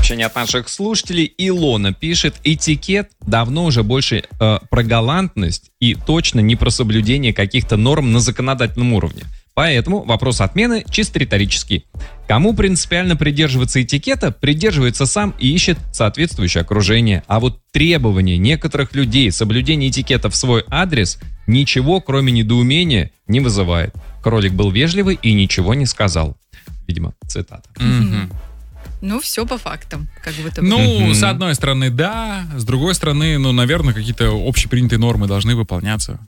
сообщение от наших слушателей. Илона пишет: этикет давно уже больше про галантность и точно не про соблюдение каких-то норм на законодательном уровне. Поэтому вопрос отмены чисто риторический. Кому принципиально придерживаться этикета, придерживается сам и ищет соответствующее окружение. А вот требования некоторых людей соблюдения этикета в свой адрес ничего, кроме недоумения, не вызывает. Кролик был вежливый и ничего не сказал. Видимо, цитата. Ну, все по фактам. Как будто бы. С одной стороны, да. С другой стороны, наверное, какие-то общепринятые нормы должны выполняться.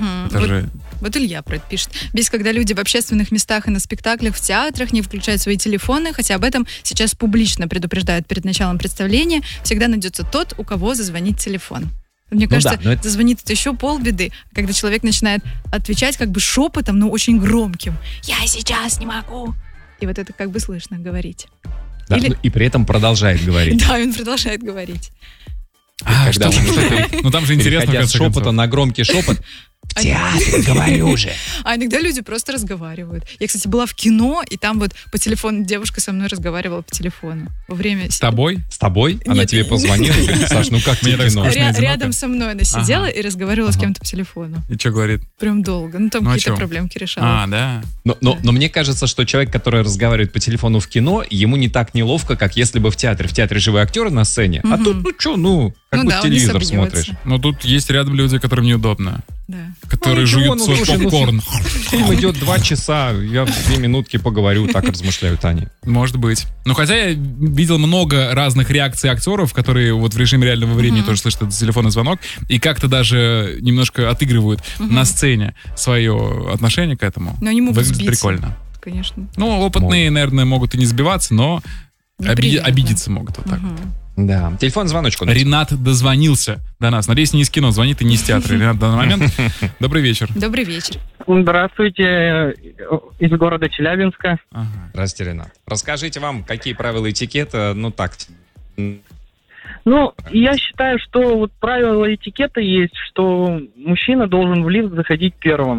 Вот Илья про это пишет. Бесит, когда люди в общественных местах и на спектаклях, в театрах не включают свои телефоны, хотя об этом сейчас публично предупреждают перед началом представления. Всегда найдется тот, у кого зазвонит телефон. Мне кажется, зазвонит это еще полбеды, когда человек начинает отвечать как бы шепотом, но очень громким. «Я сейчас не могу». И вот это как бы слышно говорить. Да, и при этом продолжает говорить. Да, он продолжает говорить. Когда там же интересно, переходя с шепота на громкий шепот. В театре, говорю же. А иногда люди просто разговаривают. Я, кстати, была в кино, и там вот по телефону девушка со мной разговаривала по телефону. Во время... С тобой? С тобой? Она тебе позвонила? Саш, ну как тебе кино? Рядом со мной она сидела и разговаривала с кем-то по телефону. И что говорит? Прям долго. Ну, там какие-то проблемки решала. Да. Но мне кажется, что человек, который разговаривает по телефону в кино, ему не так неловко, как если бы в театре. В театре живые актеры на сцене, а тут, как будто телевизор смотришь. Но тут есть рядом люди, которым неудобно. Да. Которые жуют свой попкорн. Фильм идет 2 часа, я 2 минутки поговорю, так размышляют они. Может быть. Хотя я видел много разных реакций актеров, которые вот в режиме реального времени тоже слышат этот телефонный звонок, и как-то даже немножко отыгрывают на сцене свое отношение к этому. Но они могут выглядит прикольно. Конечно. Опытные, наверное, могут и не сбиваться, но обидеться могут вот так. Да. Телефон звоночку. Ренат дозвонился до нас. Надеюсь, не из кино звонит и не из театра.Ренат, в данный момент. Добрый вечер. Добрый вечер. Здравствуйте. Из города Челябинска. Здравствуйте, Ренат. Расскажите вам, какие правила этикета, я считаю, что вот правила этикета есть, что мужчина должен в лифт заходить первым.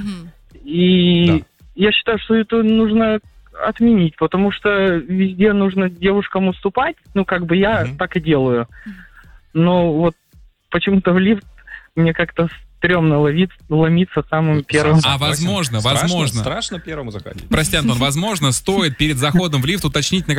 И я считаю, что это нужно отменить, потому что везде нужно девушкам уступать, я так и делаю. Но вот почему-то в лифт мне как-то стрёмно ломиться самым первым. Возможно. Страшно первому заходить. Прости, Антон, возможно, стоит перед заходом в лифт уточнить, на